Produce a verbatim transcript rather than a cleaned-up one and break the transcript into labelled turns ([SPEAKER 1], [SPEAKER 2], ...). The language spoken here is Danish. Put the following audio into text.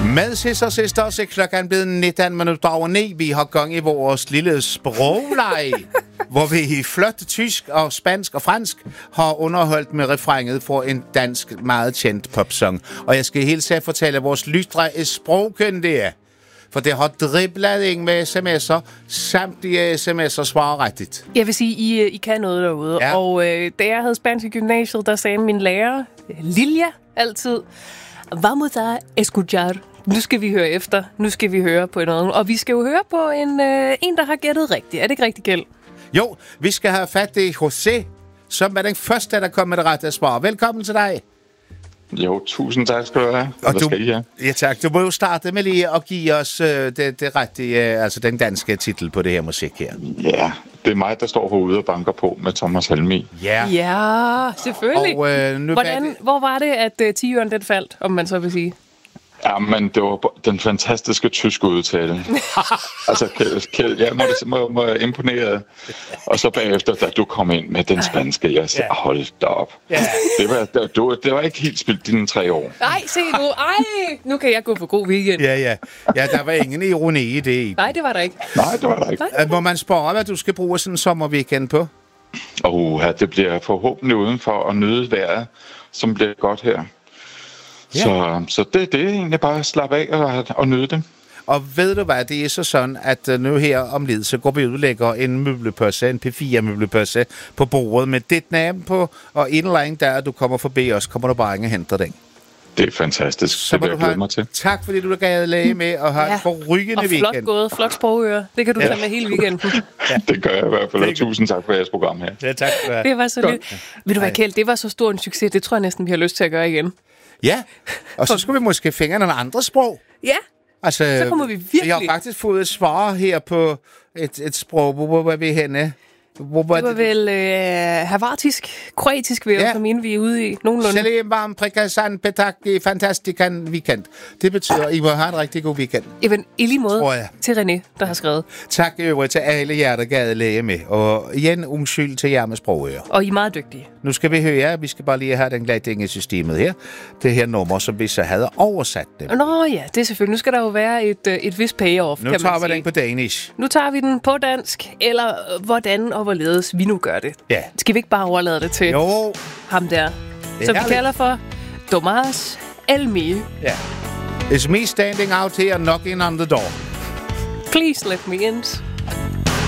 [SPEAKER 1] Med sidste og sidste, så er klokken blevet nitten minutter over ni. Vi har gang i vores lille sprogleje, hvor vi i flot tysk og spansk og fransk har underholdt med refrænget for en dansk meget kendt popsang. Og jeg skal helt sikkert fortælle, at vores lyttere er sprogkyndige. For det har driblet ind med sms'er, samtlige sms'er svarer rigtigt.
[SPEAKER 2] Jeg vil sige, I, I kan noget derude. Ja. Og øh, da jeg havde spansk i gymnasiet, der sagde min lærer, Lilja, altid, vamos a escuchar. Nu skal vi høre efter. Nu skal vi høre på noget. Og vi skal jo høre på en, øh, en der har gættet rigtigt. Er det ikke rigtigt, Kjeld?
[SPEAKER 1] Jo, vi skal have fat i José, som er den første, der kom med det rette svar. Velkommen til dig.
[SPEAKER 3] Jo, tusind tak skal du have.
[SPEAKER 1] Og
[SPEAKER 3] Hvad
[SPEAKER 1] du,
[SPEAKER 3] skal I have?
[SPEAKER 1] Ja, tak. Du må jo starte med lige at give os øh, det, det rigtige, øh, altså den danske titel på det her musik her.
[SPEAKER 3] Ja, det er mig, der står herude og banker på med Thomas Helmig.
[SPEAKER 1] Ja,
[SPEAKER 2] Ja, selvfølgelig.
[SPEAKER 1] Og, øh, nu
[SPEAKER 2] Hvordan,
[SPEAKER 1] det...
[SPEAKER 2] Hvor var det, at uh, tiøren den faldt, om man så vil sige?
[SPEAKER 3] Ja, men det var den fantastiske tyske udtale. altså, Kjeld, Kjeld, jeg må, må, må jeg imponere. Og så bagefter, da du kom ind med den spanske, jeg sagde, hold da op.
[SPEAKER 1] Ja.
[SPEAKER 3] Det, var, det, det, var, det var ikke helt spildt dine tre år.
[SPEAKER 2] Nej, se nu. Ej, nu kan jeg gå på god weekend.
[SPEAKER 1] Ja, ja. Ja, der var ingen ironi i det.
[SPEAKER 2] Nej, det var der ikke.
[SPEAKER 3] Nej, det var der ikke.
[SPEAKER 1] Nej. Må man spørge, hvad du skal bruge sådan en sommerweekend på?
[SPEAKER 3] Og ja, det bliver forhåbentlig udenfor at nyde vejret, som bliver godt her. Ja. Så, så det, det er egentlig bare at slappe af og, og nyde det.
[SPEAKER 1] Og ved du hvad, det er så sådan, at nu her om lidt, så går vi ud og lægger en møblepøsse, en P fire møblepøsse på bordet med dit navn på, og en eller anden der, du kommer forbi os, kommer du bare ind og henter den.
[SPEAKER 3] Det er fantastisk.
[SPEAKER 1] Så
[SPEAKER 3] det vil jeg glæde mig til.
[SPEAKER 1] Tak fordi du gad læge med og har ja. en forrygende weekend.
[SPEAKER 2] Og flot gået, flot sprogøre. Det kan du ja. tage med hele weekenden.
[SPEAKER 3] Ja. Det gør jeg i hvert fald, og tusind tak for jeres program her.
[SPEAKER 1] Ja, tak for det.
[SPEAKER 2] Det var så lidt. Vil du være, Kjeld, det var så stor en succes, det tror jeg næsten, vi har lyst til at gøre igen.
[SPEAKER 1] Ja, og så skulle vi måske finde nogle andre sprog.
[SPEAKER 2] Ja,
[SPEAKER 1] altså,
[SPEAKER 2] så kommer vi virkelig.
[SPEAKER 1] Jeg har faktisk fået et svar her på et, et sprog, hvor var vi henne? Hvor var
[SPEAKER 2] det var det? vel øh, havartisk, kroatisk, vil jeg ja. mene, vi er ude i nogenlunde.
[SPEAKER 1] Salim varm, prikasan, petakki, fantastikan weekend. Det betyder, at I må have en rigtig god weekend.
[SPEAKER 2] Jamen, i lige måde til René, der har skrevet.
[SPEAKER 1] Tak i øvrigt til alle jer, der gad læge med. Og igen, undskyld til jer med sprogører.
[SPEAKER 2] Og I er meget dygtige.
[SPEAKER 1] Nu skal vi høre, vi skal bare lige have den glæding i systemet her. Det her nummer, som vi så havde oversat det.
[SPEAKER 2] Nå ja, det er selvfølgelig. Nu skal der jo være et, et vist payoff,
[SPEAKER 1] nu
[SPEAKER 2] kan man
[SPEAKER 1] tager vi
[SPEAKER 2] sige.
[SPEAKER 1] den på danish.
[SPEAKER 2] Nu tager vi den på dansk, eller hvordan og hvorledes vi nu gør det.
[SPEAKER 1] Ja.
[SPEAKER 2] Skal vi ikke bare overlade det til
[SPEAKER 1] jo.
[SPEAKER 2] ham der, som vi kalder for Thomas Helmig.
[SPEAKER 1] Ja. It's me standing out here knocking on the door.
[SPEAKER 2] Please let me in.